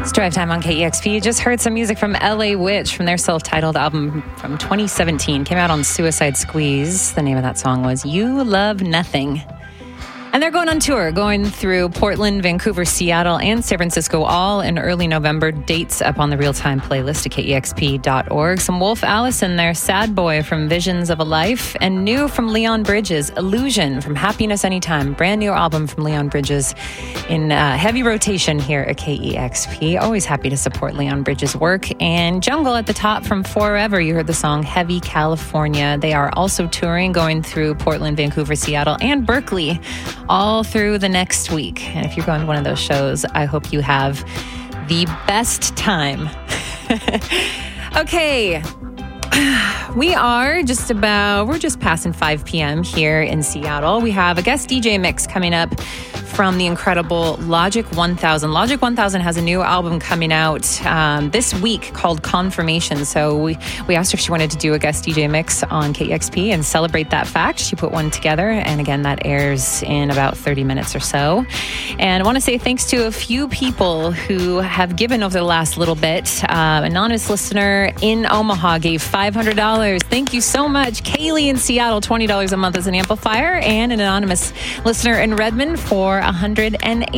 It's Drive Time on KEXP. You just heard some music from LA Witch from their self-titled album from 2017. Came out on Suicide Squeeze. The name of that song was You Love Nothing. And they're going on tour, going through Portland, Vancouver, Seattle, and San Francisco, all in early November. Dates up on the real-time playlist at KEXP.org. Some Wolf Alice and their Sad Boy from Visions of a Life. And new from Leon Bridges, Illusion from Happiness Anytime. Brand new album from Leon Bridges in heavy rotation here at KEXP. Always happy to support Leon Bridges' work. And Jungle at the top from Forever. You heard the song Heavy California. They are also touring, going through Portland, Vancouver, Seattle, and Berkeley, all through the next week. And if you're going to one of those shows, I hope you have the best time. Okay. We're just passing 5 p.m. here in Seattle. We have a guest DJ mix coming up from the incredible Logic 1000. Logic 1000 has a new album coming out this week called Confirmation. So we asked her if she wanted to do a guest DJ mix on KEXP and celebrate that fact. She put one together, and again, that airs in about 30 minutes or so. And I want to say thanks to a few people who have given over the last little bit. Anonymous listener in Omaha gave $500. Thank you so much. Kaylee in Seattle, $20 a month as an amplifier, and an anonymous listener in Redmond for $180.